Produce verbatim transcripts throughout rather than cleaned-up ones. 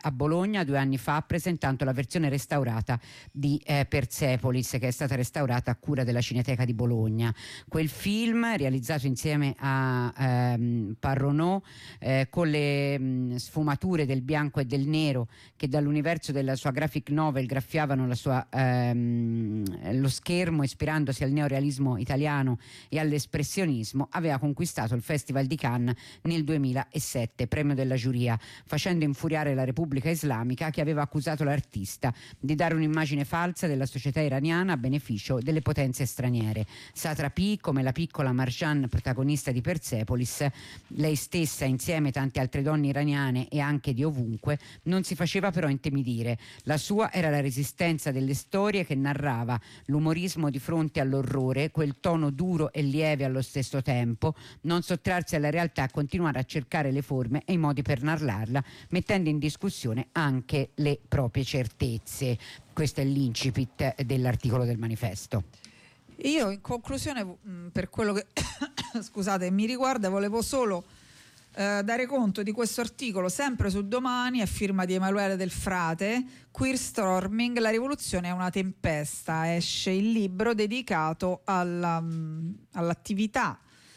a Bologna due anni fa, presentando la versione restaurata di eh, Persepolis, che è stata restaurata a cura della Cineteca di Bologna. Quel film, realizzato insieme a ehm, Parronot, eh, con le mh, sfumature del bianco e del nero che dall'universo della sua graphic novel graffiavano la sua, ehm, lo schermo, ispirandosi al neorealismo italiano e all'espressionismo, aveva conquistato il Festival di Cannes nel duemilasette, premio della giuria, facendo infuriare la Repubblica Islamica, che aveva accusato l'artista di dare un'immagine falsa della società iraniana a beneficio delle potenze straniere. Satrapi, come la piccola Marjan, protagonista di Persepolis, lei stessa insieme a tante altre donne iraniane e anche di ovunque, non si faceva però intimidire. La sua era la resistenza delle storie che narrava l'umorismo di fronte all'orrore, quel tono duro e lieve allo stesso tempo, non sottrarsi alla realtà, continuare a cercare le forme e i modi per narrarla, mettendo in discussione anche le proprie certezze. Questo è l'incipit dell'articolo del manifesto. Io in conclusione, per quello che scusate mi riguarda, volevo solo eh, dare conto di questo articolo sempre su Domani, a firma di Emanuele Del Frate, Queer Storming, la rivoluzione è una tempesta. Esce il libro dedicato alla, all'attività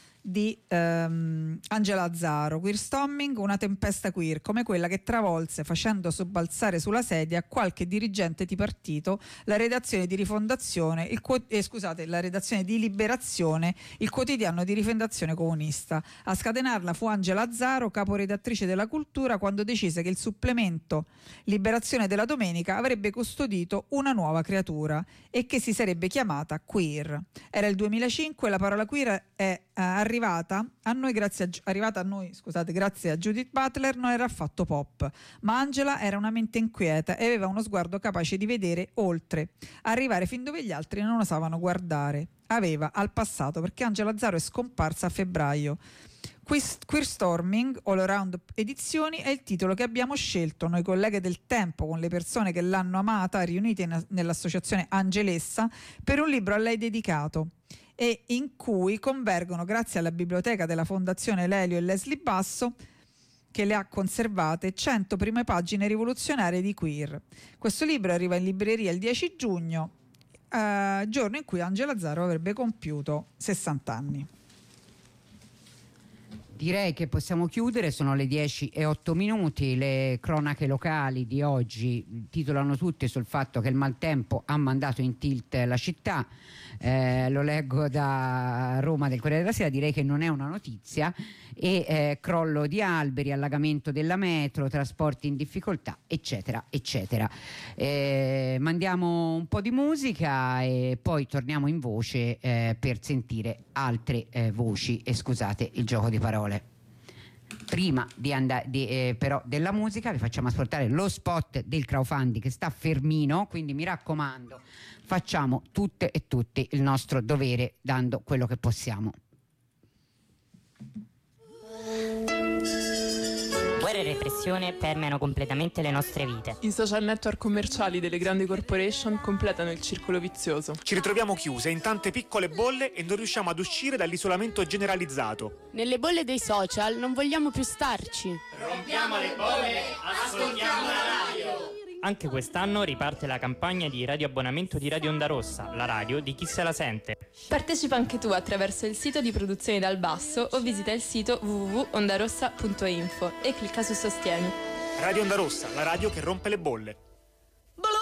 di ehm, Angela Azzaro. Queer Storming, una tempesta queer come quella che travolse, facendo sobbalzare sulla sedia qualche dirigente di partito, la redazione di Rifondazione, il quo- eh, scusate, la redazione di Liberazione, il quotidiano di Rifondazione Comunista. A scatenarla fu Angela Azzaro, caporedattrice della Cultura, quando decise che il supplemento Liberazione della domenica avrebbe custodito una nuova creatura e che si sarebbe chiamata queer. Era il duemilacinque, la parola queer è Uh, arrivata a noi grazie a, arrivata a noi scusate grazie a Judith Butler, non era affatto pop, ma Angela era una mente inquieta e aveva uno sguardo capace di vedere oltre, arrivare fin dove gli altri non osavano guardare. Aveva al passato, perché Angela Azzaro è scomparsa a febbraio. Queer Storming All Around Edizioni è il titolo che abbiamo scelto noi colleghe del Tempo, con le persone che l'hanno amata, riunite in, nell'associazione Angelessa, per un libro a lei dedicato, e in cui convergono, grazie alla biblioteca della Fondazione Lelio e Leslie Basso, che le ha conservate, cento prime pagine rivoluzionarie di queer. Questo libro arriva in libreria il dieci giugno, eh, giorno in cui Angela Azzaro avrebbe compiuto sessanta anni. Direi che possiamo chiudere, sono le dieci e otto minuti. Le cronache locali di oggi titolano tutte sul fatto che il maltempo ha mandato in tilt la città. Eh, lo leggo da Roma del Corriere della Sera, direi che non è una notizia. E eh, crollo di alberi, allagamento della metro, trasporti in difficoltà, eccetera eccetera. Eh, mandiamo un po' di musica e poi torniamo in voce eh, per sentire altre eh, voci, e scusate il gioco di parole. Prima di andare di, eh, però della musica vi facciamo ascoltare lo spot del crowdfunding che sta fermino, quindi mi raccomando, facciamo tutte e tutti il nostro dovere dando quello che possiamo. Guerra e repressione permeano completamente le nostre vite. I social network commerciali delle grandi corporation completano il circolo vizioso. Ci ritroviamo chiuse in tante piccole bolle e non riusciamo ad uscire dall'isolamento generalizzato. Nelle bolle dei social non vogliamo più starci. Rompiamo le bolle, ascoltiamo la radio. Anche quest'anno riparte la campagna di radioabbonamento di Radio Onda Rossa, la radio di chi se la sente. Partecipa anche tu attraverso il sito di Produzioni dal Basso o visita il sito w w w punto ondarossa punto info e clicca su Sostieni. Radio Onda Rossa, la radio che rompe le bolle.